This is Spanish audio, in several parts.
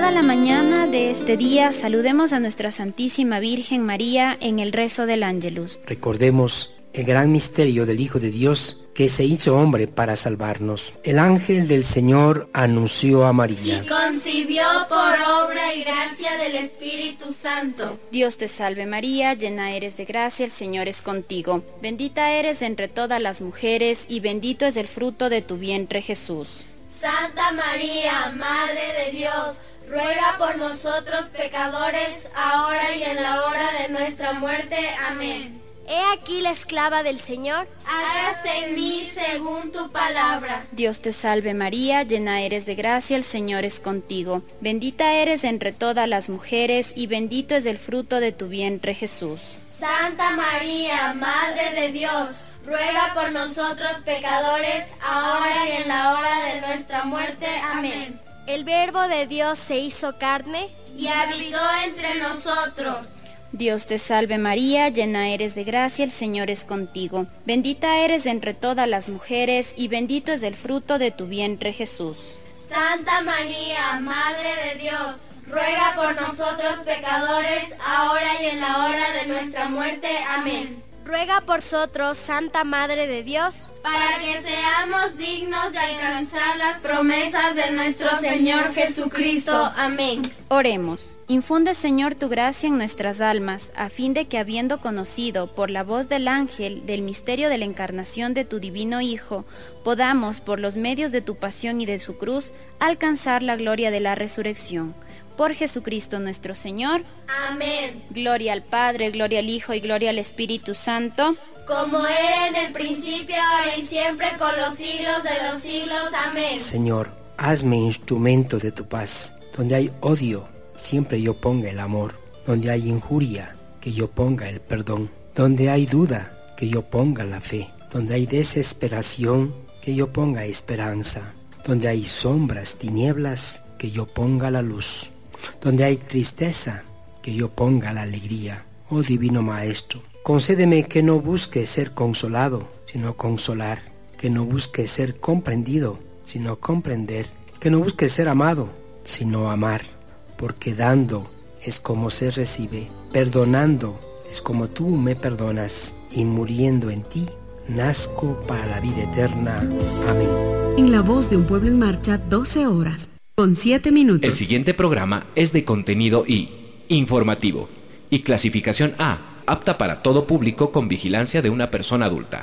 toda la mañana de este día saludemos a nuestra Santísima Virgen María en el rezo del Ángelus. Recordemos el gran misterio del Hijo de Dios que se hizo hombre para salvarnos. El ángel del Señor anunció a María. Y concibió por obra y gracia del Espíritu Santo. Dios te salve María, llena eres de gracia, el Señor es contigo. Bendita eres entre todas las mujeres y bendito es el fruto de tu vientre Jesús. Santa María, Madre de Dios, ruega por nosotros pecadores, ahora y en la hora de nuestra muerte. Amén. He aquí la esclava del Señor. Hágase en mí según tu palabra. Dios te salve María, llena eres de gracia, el Señor es contigo. Bendita eres entre todas las mujeres y bendito es el fruto de tu vientre Jesús. Santa María, Madre de Dios, ruega por nosotros pecadores, ahora y en la hora de nuestra muerte. Amén. El Verbo de Dios se hizo carne y habitó entre nosotros. Dios te salve María, llena eres de gracia, el Señor es contigo. Bendita eres entre todas las mujeres y bendito es el fruto de tu vientre Jesús. Santa María, Madre de Dios, ruega por nosotros pecadores, ahora y en la hora de nuestra muerte. Amén. Ruega por nosotros, Santa Madre de Dios, para que seamos dignos de alcanzar las promesas de nuestro Señor Jesucristo. Amén. Oremos. Infunde, Señor, tu gracia en nuestras almas, a fin de que, habiendo conocido por la voz del ángel del misterio de la encarnación de tu divino Hijo, podamos, por los medios de tu pasión y de su cruz, alcanzar la gloria de la resurrección. Por Jesucristo nuestro Señor. Amén. Gloria al Padre, gloria al Hijo y gloria al Espíritu Santo. Como era en el principio, ahora y siempre, por los siglos de los siglos. Amén. Señor, hazme instrumento de tu paz. Donde hay odio, siempre yo ponga el amor. Donde hay injuria, que yo ponga el perdón. Donde hay duda, que yo ponga la fe. Donde hay desesperación, que yo ponga esperanza. Donde hay sombras, tinieblas, que yo ponga la luz. Donde hay tristeza, que yo ponga la alegría. Oh Divino Maestro, concédeme que no busque ser consolado, sino consolar. Que no busque ser comprendido, sino comprender. Que no busque ser amado, sino amar. Porque dando es como se recibe, perdonando es como tú me perdonas, y muriendo en ti, nazco para la vida eterna. Amén. En la voz de un pueblo en marcha, 12 horas. Con 7 minutos. El siguiente programa es de contenido informativo y clasificación A, apta para todo público con vigilancia de una persona adulta.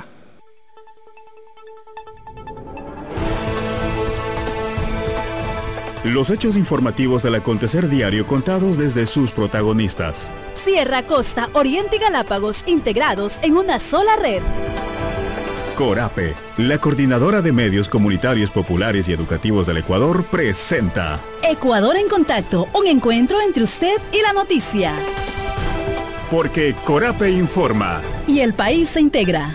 Los hechos informativos del acontecer diario contados desde sus protagonistas. Sierra, Costa, Oriente y Galápagos integrados en una sola red. Corape, la coordinadora de medios comunitarios populares y educativos del Ecuador, presenta Ecuador en Contacto, un encuentro entre usted y la noticia. Porque Corape informa. Y el país se integra.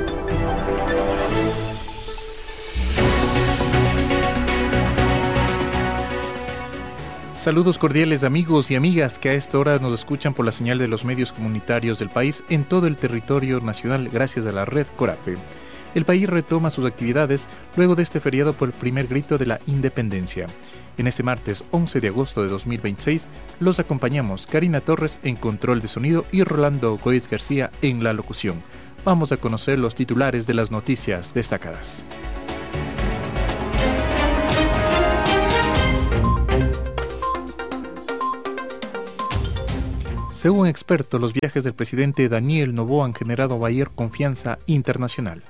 Saludos cordiales amigos y amigas que a esta hora nos escuchan por la señal de los medios comunitarios del país en todo el territorio nacional gracias a la red Corape. El país retoma sus actividades luego de este feriado por el primer grito de la independencia. En este martes 11 de agosto de 2026 los acompañamos Karina Torres en control de sonido y Rolando Goiz García en la locución. Vamos a conocer los titulares de las noticias destacadas. Según expertos, los viajes del presidente Daniel Noboa han generado mayor confianza internacional.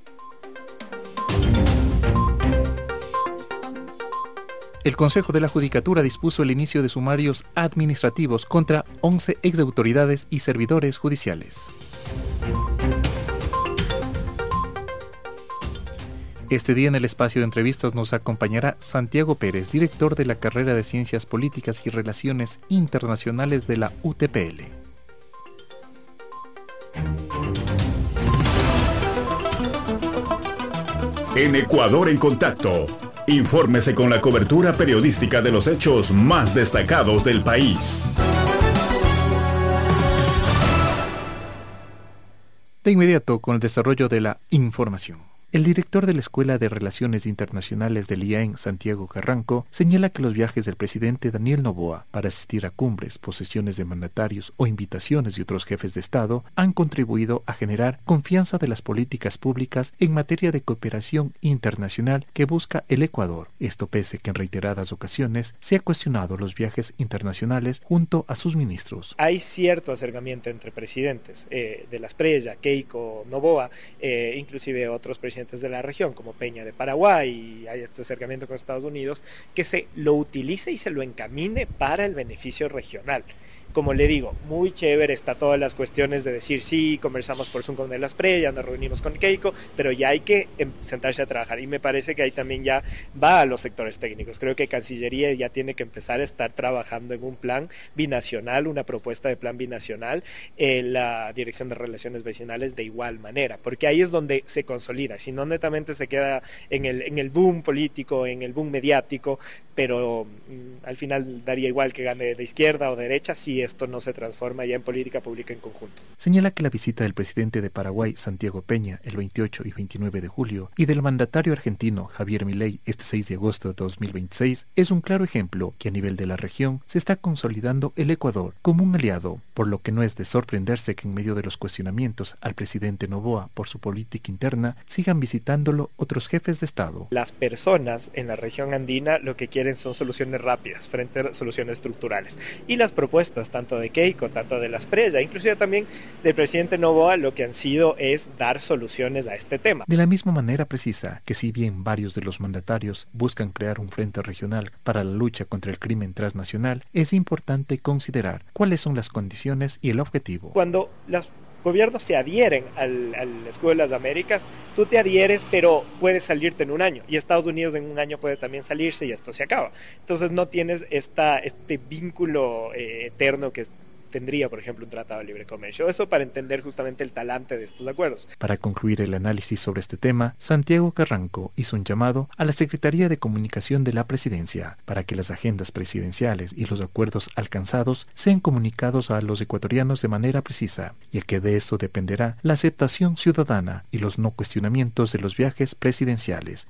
El Consejo de la Judicatura dispuso el inicio de sumarios administrativos contra 11 exautoridades y servidores judiciales. Este día en el espacio de entrevistas nos acompañará Santiago Pérez, director de la carrera de Ciencias Políticas y Relaciones Internacionales de la UTPL. En Ecuador en Contacto, infórmese con la cobertura periodística de los hechos más destacados del país. De inmediato con el desarrollo de la información. El director de la Escuela de Relaciones Internacionales del IAEN, Santiago Carranco, señala que los viajes del presidente Daniel Noboa para asistir a cumbres, posesiones de mandatarios o invitaciones de otros jefes de Estado han contribuido a generar confianza de las políticas públicas en materia de cooperación internacional que busca el Ecuador. Esto pese que en reiteradas ocasiones se ha cuestionado los viajes internacionales junto a sus ministros. Hay cierto acercamiento entre presidentes de la Espriella, Keiko, Noboa, inclusive otros presidentes de la región, como Peña de Paraguay, y hay este acercamiento con Estados Unidos, que se lo utilice y se lo encamine para el beneficio regional. Como le digo, muy chévere está todas las cuestiones de decir, sí, conversamos por Zoom con el Espriella, nos reunimos con Keiko, pero ya hay que sentarse a trabajar, y me parece que ahí también ya va a los sectores técnicos. Creo que Cancillería ya tiene que empezar a estar trabajando en un plan binacional, una propuesta de plan binacional, la Dirección de Relaciones Vecinales de igual manera, porque ahí es donde se consolida, si no netamente se queda en el boom político, en el boom mediático, pero al final daría igual que gane de izquierda o derecha si esto no se transforma ya en política pública en conjunto. Señala que la visita del presidente de Paraguay, Santiago Peña, el 28 y 29 de julio, y del mandatario argentino, Javier Milei, este 6 de agosto de 2026, es un claro ejemplo que a nivel de la región se está consolidando el Ecuador como un aliado, por lo que no es de sorprenderse que en medio de los cuestionamientos al presidente Noboa por su política interna, sigan visitándolo otros jefes de Estado. Las personas en la región andina lo que quieren son soluciones rápidas frente a soluciones estructurales, y las propuestas tanto de Keiko, tanto de la Espriella, inclusive también del presidente Noboa, lo que han sido es dar soluciones a este tema. De la misma manera precisa que si bien varios de los mandatarios buscan crear un frente regional para la lucha contra el crimen transnacional, es importante considerar cuáles son las condiciones y el objetivo. Cuando los gobiernos se adhieren al Escudo de las Américas, tú te adhieres, pero puedes salirte en un año, y Estados Unidos en un año puede también salirse y esto se acaba. Entonces no tienes este vínculo eterno que tendría, por ejemplo, un tratado de libre comercio. Eso para entender justamente el talante de estos acuerdos. Para concluir el análisis sobre este tema, Santiago Carranco hizo un llamado a la Secretaría de Comunicación de la Presidencia para que las agendas presidenciales y los acuerdos alcanzados sean comunicados a los ecuatorianos de manera precisa, y que de eso dependerá la aceptación ciudadana y los no cuestionamientos de los viajes presidenciales.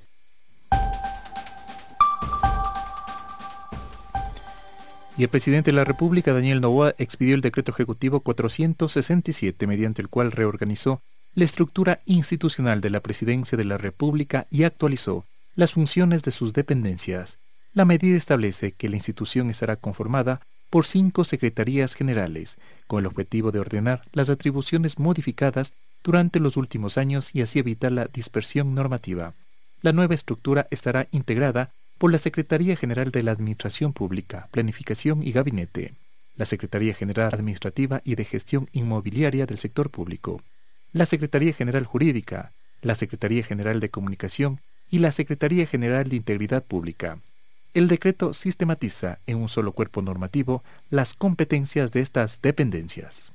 Y el presidente de la República, Daniel Noboa, expidió el decreto ejecutivo 467, mediante el cual reorganizó la estructura institucional de la Presidencia de la República y actualizó las funciones de sus dependencias. La medida establece que la institución estará conformada por 5 secretarías generales, con el objetivo de ordenar las atribuciones modificadas durante los últimos años y así evitar la dispersión normativa. La nueva estructura estará integrada por la Secretaría General de la Administración Pública, Planificación y Gabinete, la Secretaría General Administrativa y de Gestión Inmobiliaria del Sector Público, la Secretaría General Jurídica, la Secretaría General de Comunicación y la Secretaría General de Integridad Pública. El decreto sistematiza en un solo cuerpo normativo las competencias de estas dependencias.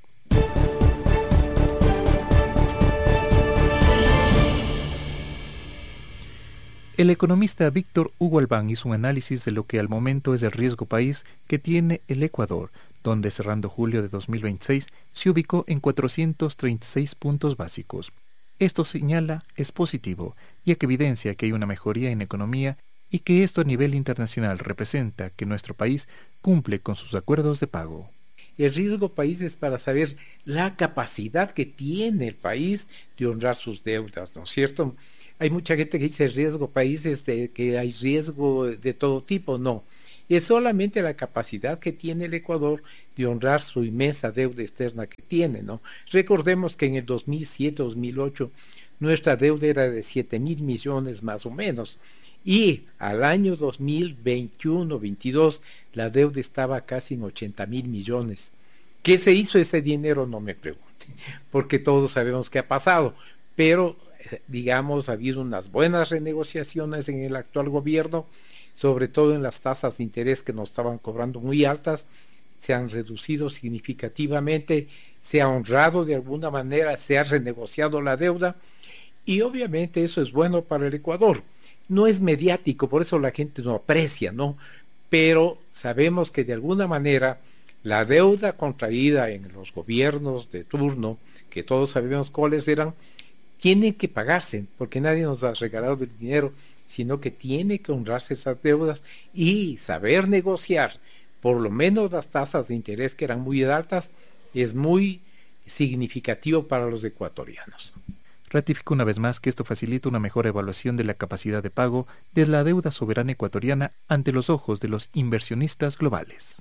El economista Víctor Hugo Albán hizo un análisis de lo que al momento es el riesgo país que tiene el Ecuador, donde cerrando julio de 2026 se ubicó en 436 puntos básicos. Esto señala es positivo, ya que evidencia que hay una mejoría en economía y que esto a nivel internacional representa que nuestro país cumple con sus acuerdos de pago. El riesgo país es para saber la capacidad que tiene el país de honrar sus deudas, ¿no es cierto? Hay mucha gente que dice riesgo país es de que hay riesgo de todo tipo. No, es solamente la capacidad que tiene el Ecuador de honrar su inmensa deuda externa que tiene, ¿no? Recordemos que en el 2007-2008 nuestra deuda era de 7.000 millones más o menos, y al año 2021-22 la deuda estaba casi en 80.000 millones. ¿Qué se hizo ese dinero? No me pregunten, porque todos sabemos qué ha pasado, pero digamos, ha habido unas buenas renegociaciones en el actual gobierno, sobre todo en las tasas de interés que nos estaban cobrando muy altas, se han reducido significativamente, se ha honrado de alguna manera, se ha renegociado la deuda, y obviamente eso es bueno para el Ecuador. No es mediático, por eso la gente no aprecia, ¿no? Pero sabemos que de alguna manera la deuda contraída en los gobiernos de turno, que todos sabemos cuáles eran, tienen que pagarse, porque nadie nos ha regalado el dinero, sino que tiene que honrarse esas deudas y saber negociar. Por lo menos las tasas de interés, que eran muy altas, es muy significativo para los ecuatorianos. Ratifico una vez más que esto facilita una mejor evaluación de la capacidad de pago de la deuda soberana ecuatoriana ante los ojos de los inversionistas globales.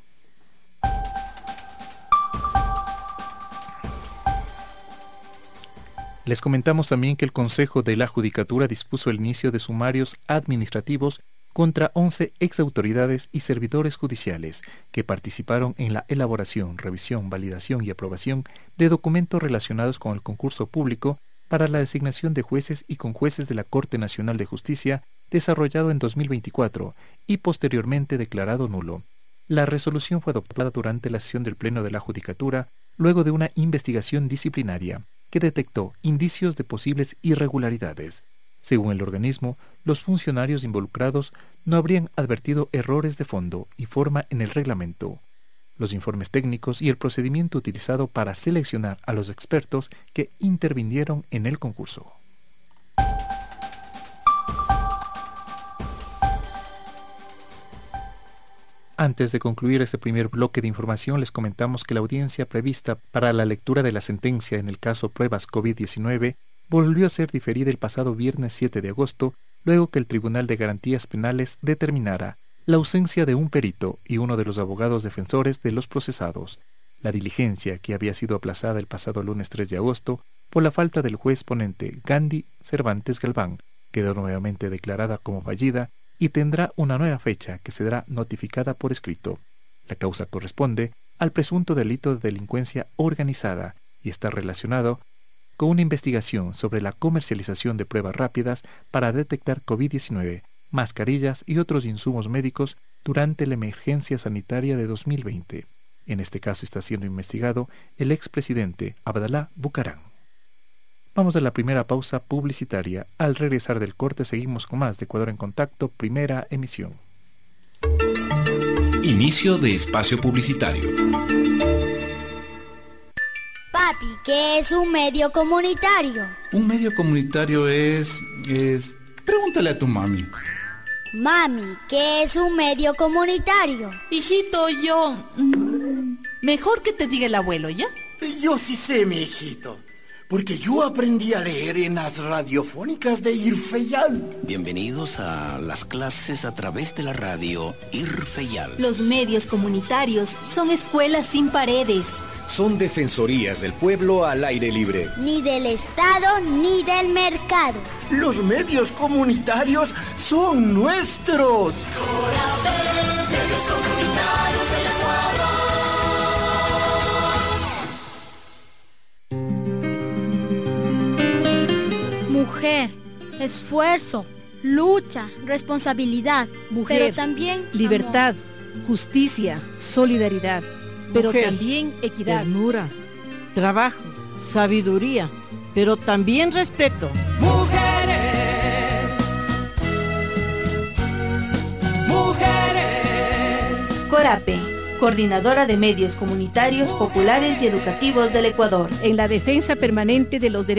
Les comentamos también que el Consejo de la Judicatura dispuso el inicio de sumarios administrativos contra 11 exautoridades y servidores judiciales que participaron en la elaboración, revisión, validación y aprobación de documentos relacionados con el concurso público para la designación de jueces y conjueces de la Corte Nacional de Justicia desarrollado en 2024 y posteriormente declarado nulo. La resolución fue adoptada durante la sesión del Pleno de la Judicatura luego de una investigación disciplinaria que detectó indicios de posibles irregularidades. Según el organismo, los funcionarios involucrados no habrían advertido errores de fondo y forma en el reglamento, los informes técnicos y el procedimiento utilizado para seleccionar a los expertos que intervinieron en el concurso. Antes de concluir este primer bloque de información, les comentamos que la audiencia prevista para la lectura de la sentencia en el caso Pruebas COVID-19 volvió a ser diferida el pasado viernes 7 de agosto, luego que el Tribunal de Garantías Penales determinara la ausencia de un perito y uno de los abogados defensores de los procesados. La diligencia, que había sido aplazada el pasado lunes 3 de agosto por la falta del juez ponente Gandhi Cervantes Galván, quedó nuevamente declarada como fallida y tendrá una nueva fecha que será notificada por escrito. La causa corresponde al presunto delito de delincuencia organizada y está relacionado con una investigación sobre la comercialización de pruebas rápidas para detectar COVID-19, mascarillas y otros insumos médicos durante la emergencia sanitaria de 2020. En este caso está siendo investigado el expresidente Abdalá Bucaram. Vamos a la primera pausa publicitaria. Al regresar del corte seguimos con más de Ecuador en Contacto, primera emisión. Inicio de espacio publicitario. Papi, ¿qué es un medio comunitario? Un medio comunitario es... Pregúntale a tu mami. Mami, ¿qué es un medio comunitario? Hijito, yo... Mejor que te diga el abuelo, ¿ya? Yo sí sé, mi hijito. Porque yo aprendí a leer en las radiofónicas de Irfeyal. Bienvenidos a las clases a través de la radio Irfeyal. Los medios comunitarios son escuelas sin paredes. Son defensorías del pueblo al aire libre. Ni del Estado ni del mercado. Los medios comunitarios son nuestros. Medios comunitarios del Ecuador. Mujer, esfuerzo, lucha, responsabilidad. Mujer, pero también libertad, amor. Justicia, solidaridad, pero Mujer, también equidad. Ternura, trabajo, sabiduría, pero también respeto. Mujeres, mujeres. Corape, Coordinadora de Medios Comunitarios, Populares y Educativos del Ecuador. En la defensa permanente de los derechos